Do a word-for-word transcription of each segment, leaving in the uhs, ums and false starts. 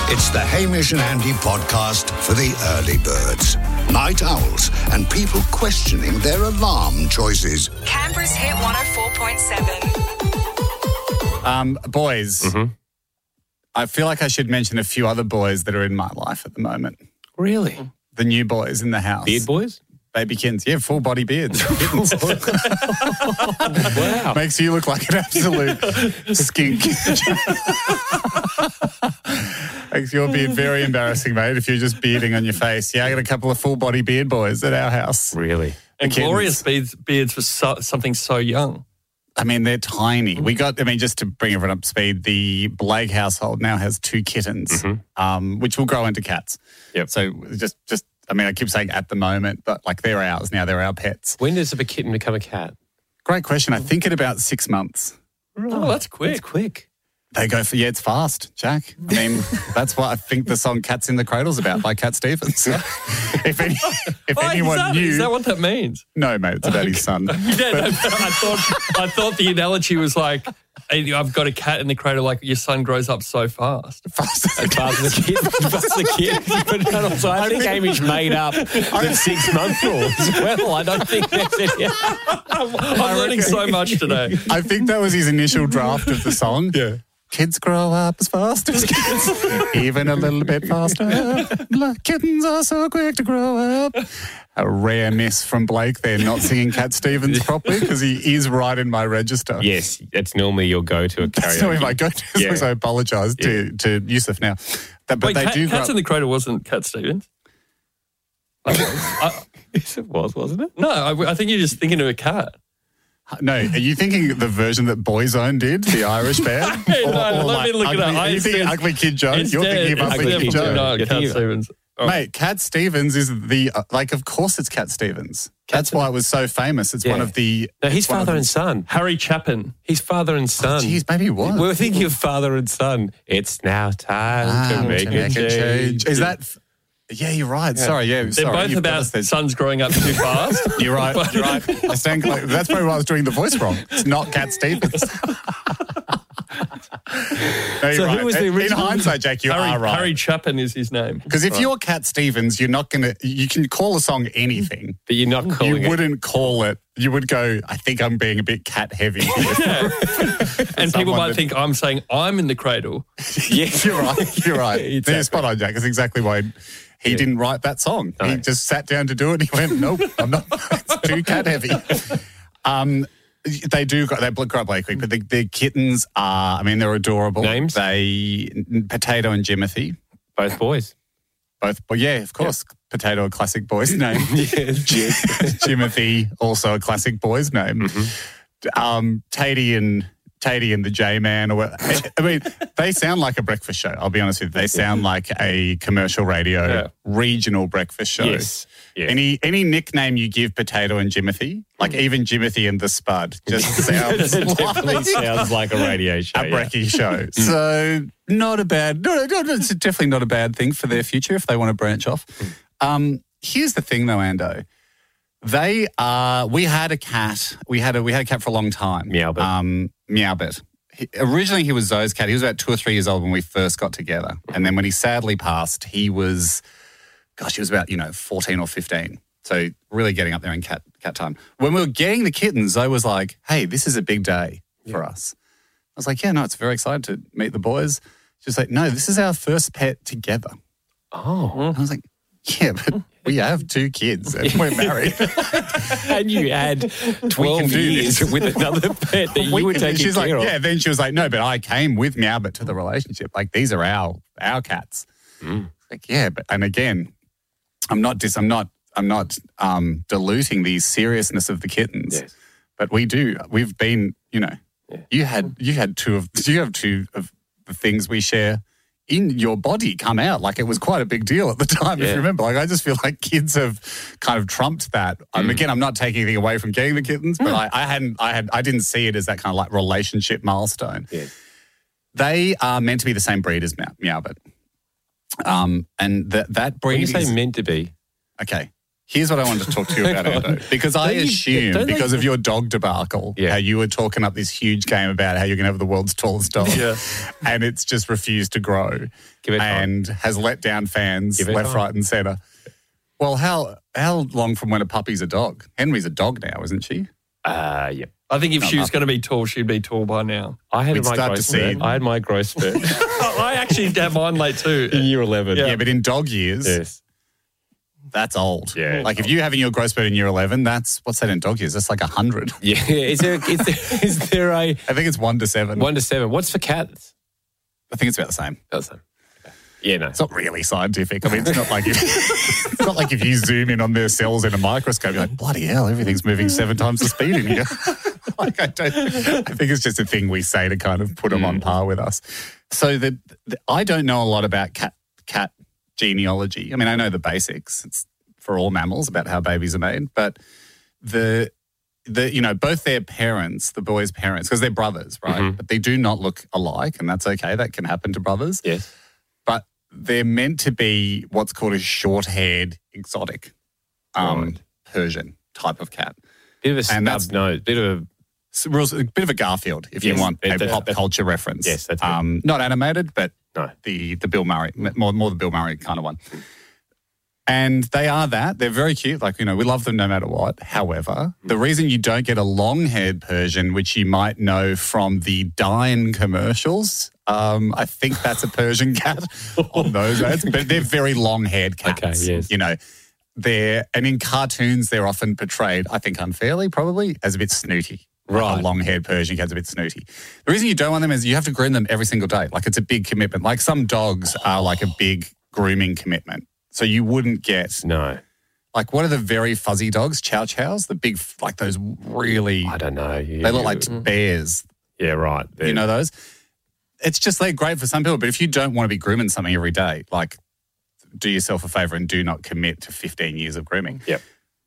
It's the Hamish and Andy podcast for the early birds, night owls, and people questioning their alarm choices. Canberra's Hit one oh four point seven. Um, boys, Mm-hmm. I feel like I should mention a few other boys that are in my life at the moment. Really? The new boys in the house. Beard boys? Baby kittens. Yeah, full body beards. Kittens. Wow. Makes you look like an absolute skink. Makes your beard very embarrassing, mate, if you're just bearding on your face. Yeah, I got a couple of full body beard boys at our house. Really? And kittens. glorious beards, beards for so, something so young. I mean, they're tiny. We got, I mean, just to bring everyone up to speed, the Blake household now has two kittens, Mm-hmm. um, which will grow into cats. Yep. So just, just, I mean, I keep saying at the moment, but like they're ours now. They're our pets. When does a kitten become a cat? Great question. I think at about six months. Oh, that's quick. It's quick. They go for, yeah, it's fast, Jack. I mean, that's what I think the song Cats in the Cradle's about by Cat Stevens. if any, if Oh, anyone is, that, knew. is that what that means? No, mate, it's about his son. Yeah, no, I thought I thought the analogy was like, hey, I've got a cat in the cradle, like your son grows up so fast. Fast as As far as the kid, as far as the kid. But also, I, think Amy's made up the six-month rule as well. I don't think that's it. I'm, I'm learning so much today. I think that was his initial draft of the song. Yeah. Kids grow up as fast as kids, even a little bit faster. Look, kittens are so quick to grow up. A rare miss from Blake there, not singing Cat Stevens properly, because he is right in my register. Yes, that's normally your go-to at That's karaoke. not my go-to, Yeah. so I apologise to, to Yusuf now. That, but Wait, they Cat, do grow Cats in the Cradle wasn't Cat Stevens? I, I, Yes, it was, wasn't it? no, I, I think you're just thinking of a cat. No, are you thinking the version that Boyzone did, the Irish band? Hey, no, let like me look it ugly, up. Are you It's- thinking it's- Ugly Kid Joe? It's You're dead. thinking of It's Ugly Kid definitely Joe. not You're Cat thinking of- Stevens. Oh. Mate, Cat Stevens is the, uh, like, of course it's Cat Stevens. That's why it was so famous. It's Yeah. one of the... No, he's it's one of father the- and son. Harry Chapin. He's father and son. Jeez, maybe he was. We were thinking of father and son. It's now time Ah, to make, to make a change. Is that... f- Yeah, you're right. Sorry, yeah. They're sorry, both you've got about us there. sons growing up too fast. You're right. You're right. I stand, like, that's probably why I was doing the voice wrong. It's not Cat Stevens. No, you're So who right. was the In- original- In hindsight, Jack, you Harry, are right. Harry Chapin is his name. Because if you're Cat Stevens, you're not going to, you can call a song anything. But you're not calling You it. wouldn't call it, you would go, I think I'm being a bit cat heavy. And people someone might that- think I'm saying I'm in the cradle. Yes, you're right. You're right. Exactly. You're spot on, Jack. That's exactly why he didn't write that song. He No. just sat down to do it. And he went, nope, I'm not. It's too cat heavy. Um, they do grow, they grow up very quick, but the, the kittens are, I mean, they're adorable. Names? They, Potato and Jimothy. Both boys. Both, well, yeah, of course. Potato, a classic boy's name. Yes. Jimothy, also a classic boy's name. Um, Tatey and Tatey and the J-Man. Or what, I mean, they sound like a breakfast show. I'll be honest with you. They sound like a commercial radio, Yeah. regional breakfast show. Yes. Yes. Any any nickname you give Potato and Jimothy, like even Jimothy and the Spud, just sounds It definitely like sounds like a radio show. a yeah. brekkie show. So not a bad, no, no, no, it's definitely not a bad thing for their future if they want to branch off. Um, here's the thing though, Ando. They are, we had a cat, we had a, we had a cat for a long time. Meowbit. Um, Meowbit. He, originally he was Zoe's cat. He was about two or three years old when we first got together. And then when he sadly passed, he was, gosh, he was about, you know, fourteen or fifteen. So really getting up there in cat cat time. When we were getting the kittens, Zoe was like, hey, this is a big day for us. I was like, yeah, no, it's very excited to meet the boys. She was like, no, this is our first pet together. Oh. And I was like, yeah, but we have two kids and we're married. And you had twelve do years this. with another pet that you We were can- taking she's care like, of. yeah. Then she was like, no, but I came with Meowbit to the relationship. Like these are our our cats. Mm. Like yeah, but and again, I'm not dis. I'm not. I'm not um, diluting the seriousness of the kittens. Yes. But we do. We've been. You know, Yeah. you had you had two of you have two of the things we share in your body come out. Like it was quite a big deal at the time, if Yeah. you remember. Like I just feel like kids have kind of trumped that. Um, Mm. again, I'm not taking anything away from getting the kittens, but I, I hadn't, I had, I didn't see it as that kind of like relationship milestone. Yeah. They are meant to be the same breed as Meow- Meowbit. Um, and that that breed When you say is, meant to be, okay. Here's what I wanted to talk to you about, Ando, because I Don't you- assume, don't they- because of your dog debacle, Yeah. how you were talking up this huge game about how you're going to have the world's tallest dog, Yeah. and it's just refused to grow Give it time. and has let down fans Give it left, time. right and centre. Well, how how long from when a puppy's a dog? Henry's a dog now, isn't she? Uh, yeah. I think if Not she was enough. going to be tall, she'd be tall by now. I had We'd my start to growth see- spurt. I had my growth spurt I actually had mine late too. in year eleven. Yeah, but in dog years, Yes. that's old. Yeah. Like if you're having your growth spurt in year eleven, that's, what's that in dog years? That's like one hundred. Yeah. Is there, is there, is there a I think it's one to seven. one to seven? What's for cats? I think it's about the same. That's it. Yeah, no. It's not really scientific. I mean, it's not like if, it's not like if you zoom in on their cells in a microscope, you're like, bloody hell, everything's moving seven times the speed in here. like I don't. I think it's just a thing we say to kind of put them on par with us. So the, the I don't know a lot about cat cat genealogy. I mean, I know the basics. It's for all mammals about how babies are made, but the the you know both their parents, the boys' parents, because they're brothers, right? Mhm. But they do not look alike, and that's okay. That can happen to brothers. Yes. But they're meant to be what's called a short-haired exotic um, Right. Persian type of cat. Bit of a And snub that's- nose. Bit of a It's a real- a bit of a Garfield, if Yes, you want a that- that- pop that- culture reference. Yes, that's good. um, not animated, but no. the the Bill Murray, more more the Bill Murray kind of one. And they are that. They're very cute. Like, you know, we love them no matter what. However, the reason you don't get a long-haired Persian, which you might know from the Dine commercials, um, I think that's a Persian cat on those ads, but they're very long-haired cats. Okay, yes. You know, they're, and in cartoons, they're often portrayed, I think unfairly probably, as a bit snooty. Like Right. a long-haired Persian cat's a bit snooty. The reason you don't want them is you have to groom them every single day. Like, it's a big commitment. Like, some dogs are like a big grooming commitment. So you wouldn't get, No. like, what are the very fuzzy dogs? Chow chows? The big, like those really, I don't know. You- they look like bears. Yeah, right. You know those? It's just, they're great for some people. But if you don't want to be grooming something every day, like, do yourself a favor and do not commit to fifteen years of grooming. Yep.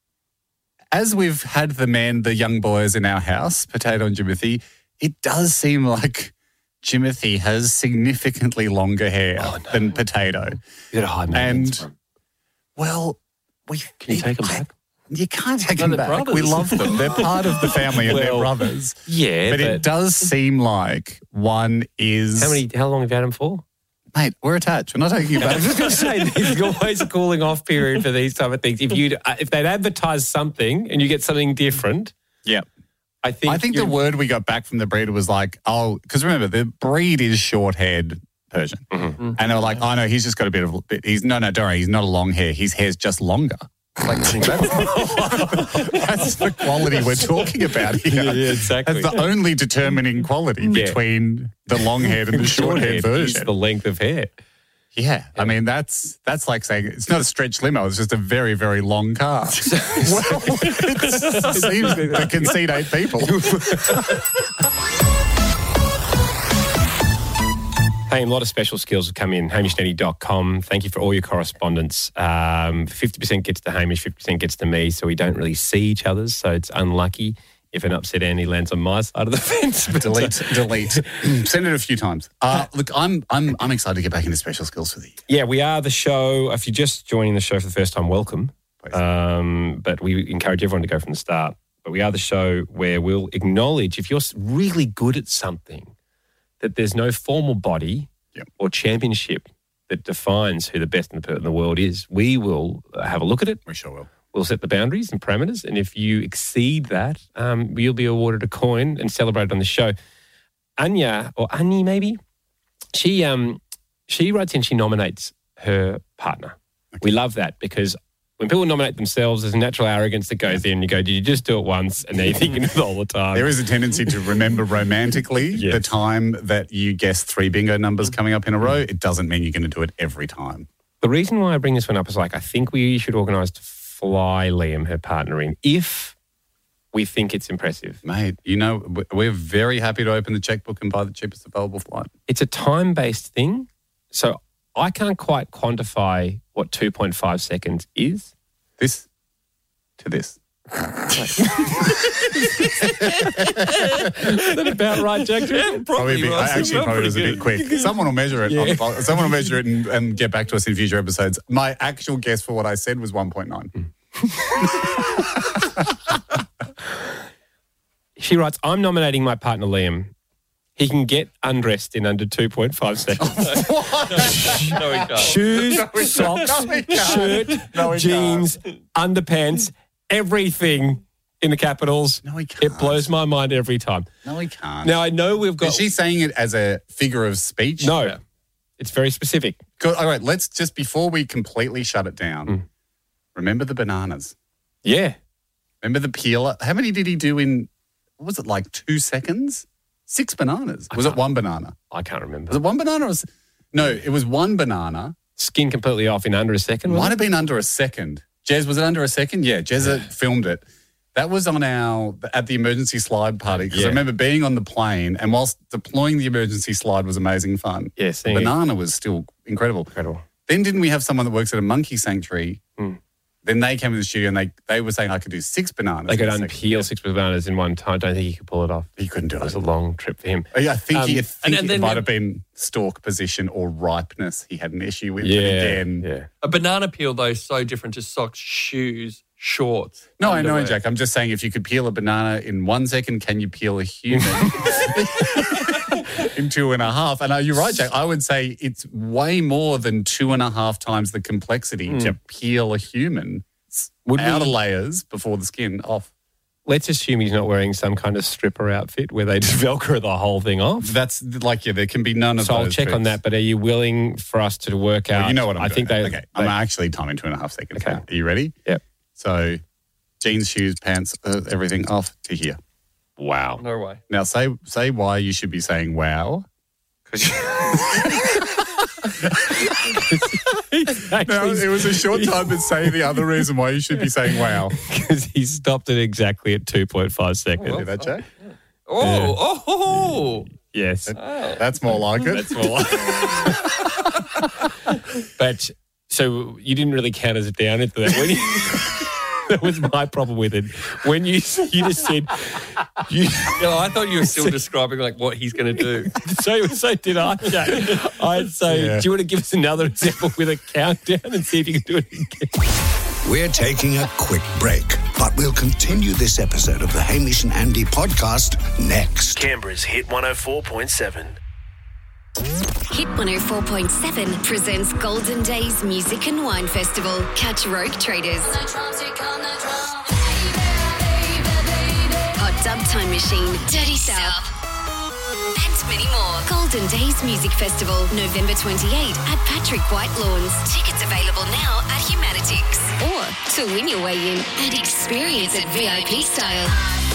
As we've had the men, the young boys in our house, Potato and Jimothy, it does seem like Jimothy has significantly longer hair Oh, no. than Potato. You got to hide And, and well, we Can you take them back? You can't take No, them they're back. We brothers. love them. They're part of the family and they're Well, brothers. yeah, But, but, it does seem like one is. how many? How long have you had them for? Mate, we're attached. We're not taking you I back. was just going to say, there's always a cooling off period for these type of things. If you if they'd advertise something and you get something different, yeah. I think I think the you're- word we got back from the breeder was like, oh, because remember, the breed is short-haired Persian. Mm-hmm. And they were like, oh, no, he's just got a bit of, bit, he's, no, no, don't worry, he's not a long hair. His hair's just longer. Like, that's, that's the quality we're talking about here. Yeah, yeah, exactly. That's the only determining quality Yeah. between the long-haired and the short-haired short-haired is version. the length of hair. Yeah, I mean, that's that's like saying it's not a stretch limo, it's just a very, very long car. Well, it seems to concede eight people. Hey, a lot of special skills have come in. hamish netty dot com. Thank you for all your correspondence. Um, fifty percent gets to Hamish, fifty percent gets to me, so we don't really see each other's, so it's unlucky if an upset Andy lands on my side of the fence. But delete, delete. Send it a few times. Uh, look, I'm I'm I'm excited to get back into special skills for the year. Yeah, we are the show. If you're just joining the show for the first time, welcome. Please. Um, but we encourage everyone to go from the start. But we are the show where we'll acknowledge if you're really good at something, that there's no formal body Yep. or championship that defines who the best in the, in the world is. We will have a look at it. We sure will. We'll set the boundaries and parameters. And if you exceed that, um, you'll be awarded a coin and celebrated on the show. Anya, or Annie maybe, she um, she writes in, she nominates her partner. We love that because when people nominate themselves, there's a natural arrogance that goes in. You go, did you just do it once? And now you're thinking it all the time. There is a tendency to remember romantically Yes. the time that you guess three bingo numbers coming up in a row. It doesn't mean you're going to do it every time. The reason why I bring this one up is like, I think we should organise to fly Liam, her partner, in if we think it's impressive. Mate, you know, we- we're very happy to open the checkbook and buy the cheapest available flight. It's a time-based thing. So I can't quite quantify what two point five seconds is. This to this. Is that about right, Jack? Probably, be, was. actually, probably was a bit quick. Someone will measure it. on the pod- Someone will measure it and, and get back to us in future episodes. My actual guess for what I said was one point nine. She writes, I'm nominating my partner Liam. He can get undressed in under two point five seconds. No, he can't. Shoes, No, he socks, can't. No, he can't. shirt, No, he jeans, underpants, everything in the capitals. No, he can't. It blows my mind every time. No, he can't. Now, I know we've got... Is she saying it as a figure of speech? No, Yeah. it's very specific. Good. All right, let's just, before we completely shut it down, Mm. remember the bananas. Yeah. Remember the peeler? How many did he do in, what was it, like two seconds? Six bananas. Was it one banana? I can't remember. Was it one banana or was, no, it was one banana. Skin completely off in under a second, Might wasn't have been under a second. Jez, was it under a second? Yeah, Jez filmed it. That was on our, at the emergency slide party, because Yeah. I remember being on the plane, and whilst deploying the emergency slide was amazing fun, Yeah, the seeing it. banana was still incredible. Incredible. Then didn't we have someone that works at a monkey sanctuary? Mm. Then they came to the studio and they, they were saying I could do six bananas. They could in a second. unpeel six bananas in one time. I don't think he could pull it off. He couldn't do It was it. a long trip for him. I think, he, I Um, think and- and it then- might have been stalk position or ripeness he had an issue with. Yeah. But again, Yeah. A banana peel, though, is so different to socks, shoes, shorts. No, I know, underwear. Jack. I'm just saying if you could peel a banana in one second, can you peel a human in two and a half? And uh, you're right, Jack. I would say it's way more than two and a half times the complexity to peel a human. It's Would outer we- layers before the skin off. Let's assume he's not wearing some kind of stripper outfit where they just Velcro the whole thing off. That's like, yeah, there can be none of So those. I'll check on tricks. that. But are you willing for us to work out? Well, you know what I'm I doing. think they. Okay, I'm they- actually timing two and a half seconds. Okay. Now. Are you ready? Yep. So, jeans, shoes, pants, uh, everything off to here. Wow. No way. Now, say say why you should be saying wow. No, it was a short time, but say the other reason why you should be saying wow. Because he stopped it exactly at two point five seconds. Can you do that, Jack? Oh, Yeah. oh, oh, Yes. That's more like it. That's more like But so you didn't really count as a down into that. When you, that was my problem with it. When you you just said you No, I thought you were still describing like what he's going to do. so so did I. Jack. I'd say, Yeah. do you want to give us another example with a countdown and see if you can do it again? We're taking a quick break, but we'll continue this episode of the Hamish and Andy podcast next. Canberra's Hit one oh four point seven. Hit one oh four point seven presents Golden Days Music and Wine Festival. Catch Rogue Traders, Hot Dub Time Machine, Dirty South, and many more. Golden Days Music Festival, November twenty-eighth at Patrick White Lawns. Tickets available now at Humanitics. Or to win your way in and experience it V I P style.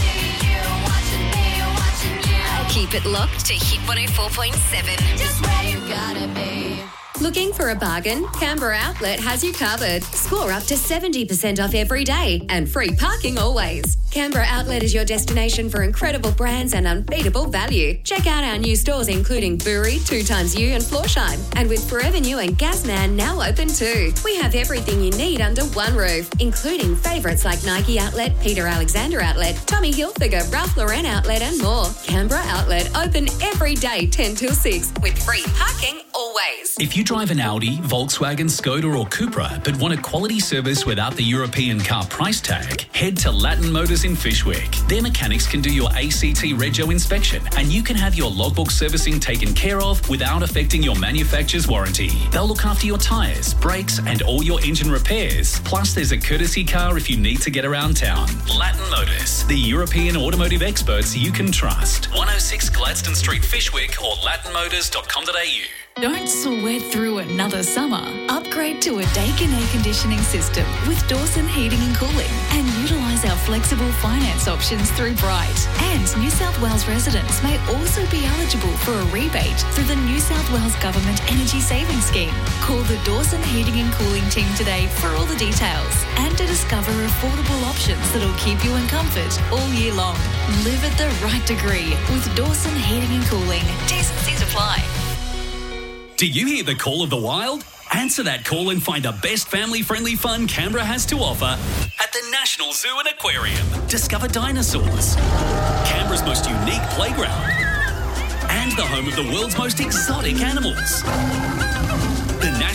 Keep it locked to Hit one oh four point seven. Just where you gotta be. Looking for a bargain? Canberra Outlet has you covered. Score up to seventy percent off every day and free parking always. Canberra Outlet is your destination for incredible brands and unbeatable value. Check out our new stores including Buri, Two Times You and Floorshine. And with Forever New and Gasman now open too. We have everything you need under one roof, including favourites like Nike Outlet, Peter Alexander Outlet, Tommy Hilfiger, Ralph Lauren Outlet and more. Canberra Outlet open every day ten till six with free parking always. If you drive an Audi, Volkswagen, Skoda or Cupra but want a quality service without the European car price tag, head to Latin Motors in Fishwick. Their mechanics can do your A C T Rego inspection and you can have your logbook servicing taken care of without affecting your manufacturer's warranty. They'll look after your tyres, brakes and all your engine repairs. Plus there's a courtesy car if you need to get around town. Latin Motors, the European automotive experts you can trust. one oh six Gladstone Street, Fishwick or latin motors dot com dot a u. Don't sweat through another summer. Upgrade to a Daikin air conditioning system with Dawson Heating and Cooling and utilise our flexible finance options through Bright. And New South Wales residents may also be eligible for a rebate through the New South Wales Government Energy Savings Scheme. Call the Dawson Heating and Cooling team today for all the details and to discover affordable options that'll keep you in comfort all year long. Live at the right degree with Dawson Heating and Cooling. T's and C's apply. Do you hear the call of the wild? Answer that call and find the best family-friendly fun Canberra has to offer at the National Zoo and Aquarium. Discover dinosaurs, Canberra's most unique playground, and the home of the world's most exotic animals. The National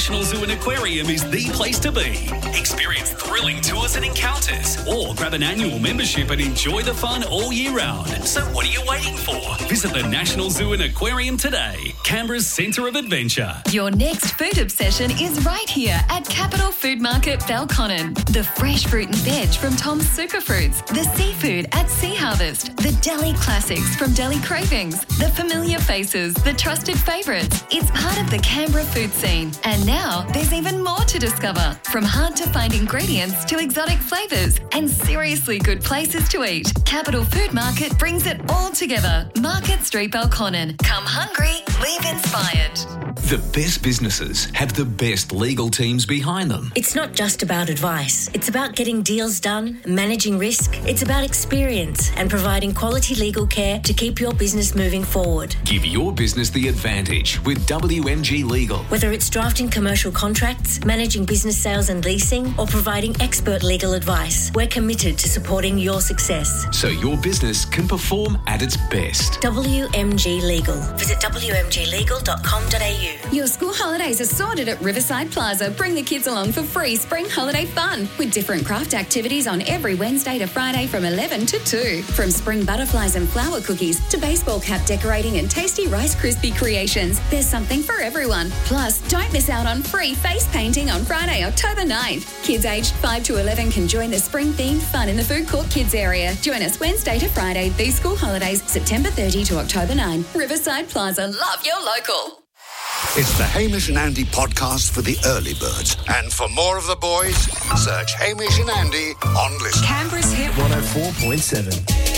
National Zoo and Aquarium is the place to be. Experience thrilling tours and encounters, or grab an annual membership and enjoy the fun all year round. So what are you waiting for? Visit the National Zoo and Aquarium today, Canberra's centre of adventure. Your next food obsession is right here at Capital Food Market Belconnen. The fresh fruit and veg from Tom's Superfruits, the seafood at Sea Harvest, the deli classics from Deli Cravings, the familiar faces, the trusted favourites. It's part of the Canberra food scene. And now there's even more to discover, from hard-to-find ingredients to exotic flavours and seriously good places to eat. Capital Food Market brings it all together. Market Street Belconnen. Come hungry, leave inspired. The best businesses have the best legal teams behind them. It's not just about advice. It's about getting deals done, managing risk. It's about experience and providing quality legal care to keep your business moving forward. Give your business the advantage with W M G Legal. Whether it's drafting commercial contracts, managing business sales and leasing, or providing expert legal advice, we're committed to supporting your success. So your business can perform at its best. W M G Legal. Visit w m g legal dot com dot a u. Your school holidays are sorted at Riverside Plaza. Bring the kids along for free spring holiday fun with different craft activities on every Wednesday to Friday from eleven to two. From spring butterflies and flower cookies to baseball cap decorating and tasty Rice Krispie creations, there's something for everyone. Plus, don't miss out on free face painting on Friday, October ninth. Kids aged five to eleven can join the spring-themed fun in the Food Court Kids area. Join us Wednesday to Friday, these school holidays, September thirtieth to October ninth. Riverside Plaza, love your local. It's the Hamish and Andy podcast for the early birds. And for more of the boys, search Hamish and Andy on Listen. Canberra's Hit one oh four point seven.